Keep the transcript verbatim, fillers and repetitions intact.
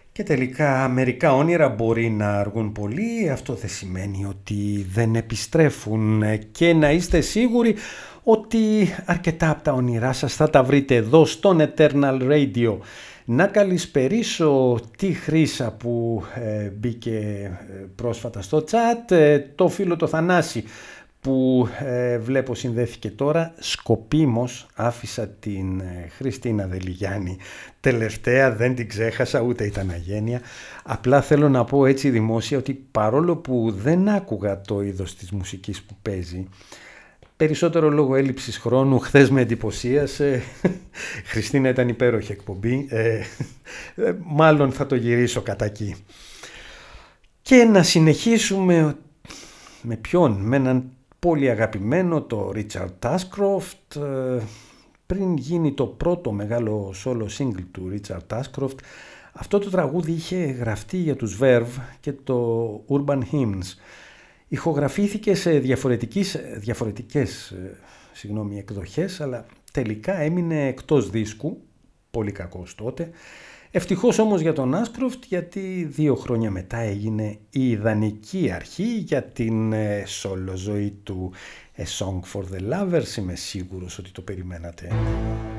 Και τελικά μερικά όνειρα μπορεί να αργούν πολύ, αυτό δεν σημαίνει ότι δεν επιστρέφουν και να είστε σίγουροι ότι αρκετά από τα όνειρά σας θα τα βρείτε εδώ στον Eternal Radio. Να καλησπερίσω τη Χρύσα που ε, μπήκε ε, πρόσφατα στο chat, ε, το φίλο το Θανάση που ε, βλέπω συνδέθηκε τώρα. Σκοπίμως άφησα την ε, Χριστίνα Δελιγιάννη τελευταία, δεν την ξέχασα, ούτε ήταν αγένεια. Απλά θέλω να πω έτσι δημόσια ότι παρόλο που δεν άκουγα το είδος της μουσικής που παίζει, περισσότερο λόγω έλλειψης χρόνου, χθες με εντυπωσίασε. Χριστίνα, ήταν υπέροχη εκπομπή, ε, ε, μάλλον θα το γυρίσω κατά εκεί. Και να συνεχίσουμε με ποιον, με έναν πολύ αγαπημένο, το Richard Ashcroft. Πριν γίνει το πρώτο μεγάλο solo single του Richard Ashcroft, αυτό το τραγούδι είχε γραφτεί για τους Verve και το Urban Hymns. Ηχογραφήθηκε σε διαφορετικές, διαφορετικές συγγνώμη, εκδοχές, αλλά τελικά έμεινε εκτός δίσκου, πολύ κακός τότε. Ευτυχώς όμως για τον Ashcroft, γιατί δύο χρόνια μετά έγινε η ιδανική αρχή για την solo ζωή του A Song for the Lovers. Είμαι σίγουρος ότι το περιμένατε.